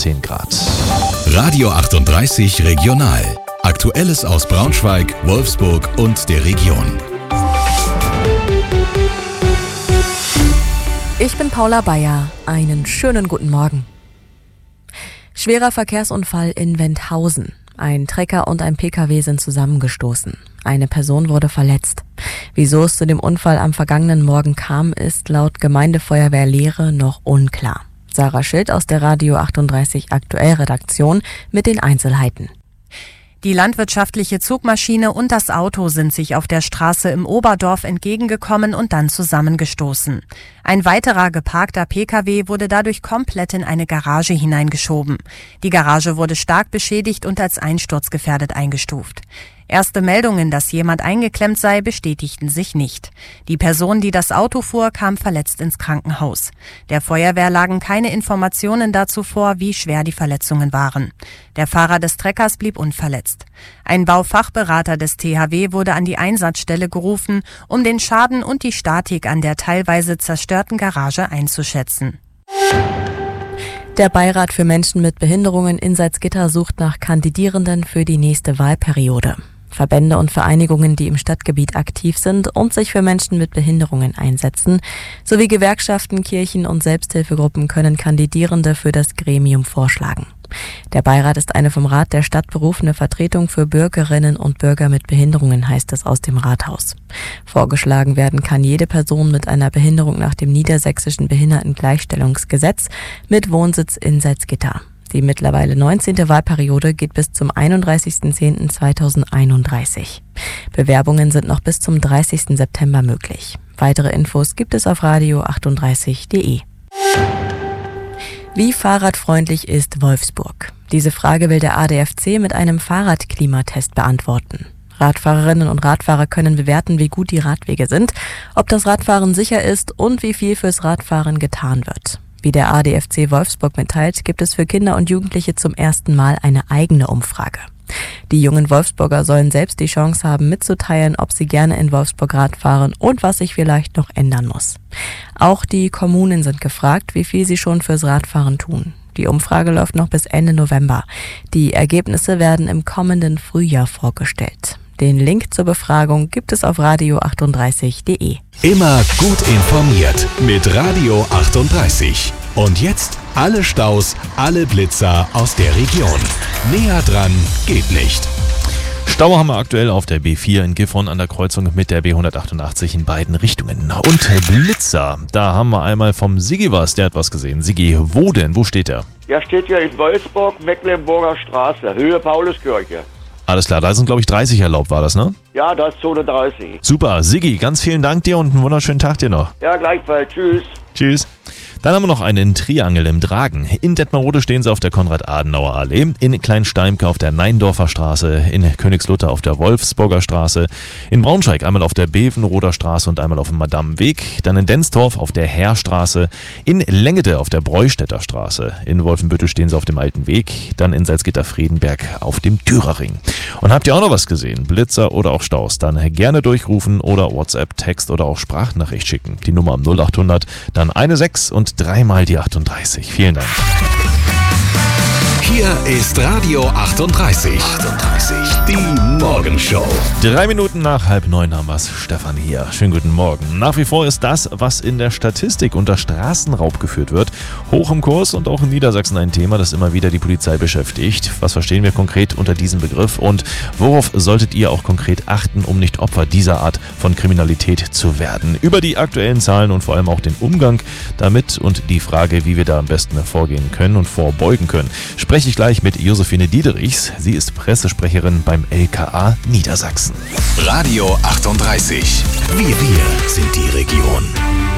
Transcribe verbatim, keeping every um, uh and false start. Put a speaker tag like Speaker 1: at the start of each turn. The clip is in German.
Speaker 1: zehn Grad.
Speaker 2: Radio achtunddreißig Regional. Aktuelles aus Braunschweig, Wolfsburg und der Region.
Speaker 3: Ich bin Paula Bayer. Einen schönen guten Morgen. Schwerer Verkehrsunfall in Wendhausen. Ein Trecker und ein Pkw sind zusammengestoßen. Eine Person wurde verletzt. Wieso es zu dem Unfall am vergangenen Morgen kam, ist laut Gemeindefeuerwehr Lehre noch unklar. Sarah Schild aus der Radio achtunddreißig Aktuell-Redaktion mit den Einzelheiten.
Speaker 4: Die landwirtschaftliche Zugmaschine und das Auto sind sich auf der Straße im Oberdorf entgegengekommen und dann zusammengestoßen. Ein weiterer geparkter Pkw wurde dadurch komplett in eine Garage hineingeschoben. Die Garage wurde stark beschädigt und als einsturzgefährdet eingestuft. Erste Meldungen, dass jemand eingeklemmt sei, bestätigten sich nicht. Die Person, die das Auto fuhr, kam verletzt ins Krankenhaus. Der Feuerwehr lagen keine Informationen dazu vor, wie schwer die Verletzungen waren. Der Fahrer des Treckers blieb unverletzt. Ein Baufachberater des T H W wurde an die Einsatzstelle gerufen, um den Schaden und die Statik an der teilweise zerstörten Garage einzuschätzen.
Speaker 3: Der Beirat für Menschen mit Behinderungen in Salzgitter sucht nach Kandidierenden für die nächste Wahlperiode. Verbände und Vereinigungen, die im Stadtgebiet aktiv sind und sich für Menschen mit Behinderungen einsetzen, sowie Gewerkschaften, Kirchen und Selbsthilfegruppen können Kandidierende für das Gremium vorschlagen. Der Beirat ist eine vom Rat der Stadt berufene Vertretung für Bürgerinnen und Bürger mit Behinderungen, heißt es aus dem Rathaus. Vorgeschlagen werden kann jede Person mit einer Behinderung nach dem Niedersächsischen Behindertengleichstellungsgesetz mit Wohnsitz in Salzgitter. Die mittlerweile neunzehnte Wahlperiode geht bis zum einunddreißigsten zehnten zweitausendeinunddreißig. Bewerbungen sind noch bis zum dreißigsten September möglich. Weitere Infos gibt es auf radio achtunddreißig punkt de. Wie fahrradfreundlich ist Wolfsburg? Diese Frage will der A D F C mit einem Fahrradklimatest beantworten. Radfahrerinnen und Radfahrer können bewerten, wie gut die Radwege sind, ob das Radfahren sicher ist und wie viel fürs Radfahren getan wird. Wie der A D F C Wolfsburg mitteilt, gibt es für Kinder und Jugendliche zum ersten Mal eine eigene Umfrage. Die jungen Wolfsburger sollen selbst die Chance haben, mitzuteilen, ob sie gerne in Wolfsburg Rad fahren und was sich vielleicht noch ändern muss. Auch die Kommunen sind gefragt, wie viel sie schon fürs Radfahren tun. Die Umfrage läuft noch bis Ende November. Die Ergebnisse werden im kommenden Frühjahr vorgestellt. Den Link zur Befragung gibt es auf radio achtunddreißig punkt de.
Speaker 2: Immer gut informiert mit Radio achtunddreißig. Und jetzt alle Staus, alle Blitzer aus der Region. Näher dran geht nicht.
Speaker 1: Stau haben wir aktuell auf der B vier in Gifhorn an der Kreuzung mit der B hundertachtundachtzig in beiden Richtungen. Und Blitzer, da haben wir einmal vom Siggi was, der hat was gesehen. Siggi, wo denn? Wo steht er?
Speaker 5: Ja, steht ja in Wolfsburg, Mecklenburger Straße, Höhe Pauluskirche.
Speaker 1: Alles klar, da sind glaube ich dreißig erlaubt, war das, ne?
Speaker 5: Ja, da ist Zone dreißig.
Speaker 1: Super, Siggi, ganz vielen Dank dir und einen wunderschönen Tag dir noch.
Speaker 5: Ja, gleichfalls. Tschüss.
Speaker 1: Tschüss. Dann haben wir noch einen Triangel im Dragen. In Detmerode stehen sie auf der Konrad-Adenauer-Allee, in Kleinsteimke auf der Neindorfer Straße, in Königslutter auf der Wolfsburger Straße, in Braunschweig einmal auf der Bevenroder Straße und einmal auf dem Madammenweg, dann in Densdorf auf der Heerstraße, in Lengede auf der Breustädter Straße, in Wolfenbüttel stehen sie auf dem Alten Weg, dann in Salzgitter-Friedenberg auf dem Thürerring. Und habt ihr auch noch was gesehen, Blitzer oder auch Staus, dann gerne durchrufen oder WhatsApp, Text oder auch Sprachnachricht schicken. Die Nummer am null achthundert, dann eine sechs und dreimal die achtunddreißig. Vielen Dank.
Speaker 2: Hier ist Radio achtunddreißig. achtunddreißig. Die Morgenshow.
Speaker 1: Drei Minuten nach halb neun haben wir's. Stefan hier. Schönen guten Morgen. Nach wie vor ist das, was in der Statistik unter Straßenraub geführt wird, hoch im Kurs und auch in Niedersachsen ein Thema, das immer wieder die Polizei beschäftigt. Was verstehen wir konkret unter diesem Begriff und worauf solltet ihr auch konkret achten, um nicht Opfer dieser Art von Kriminalität zu werden? Über die aktuellen Zahlen und vor allem auch den Umgang damit und die Frage, wie wir da am besten vorgehen können und vorbeugen können, spreche ich gleich mit Josephine Diederichs. Sie ist Pressesprecherin beim L K A Niedersachsen.
Speaker 2: Radio achtunddreißig. Wir, wir sind die Region.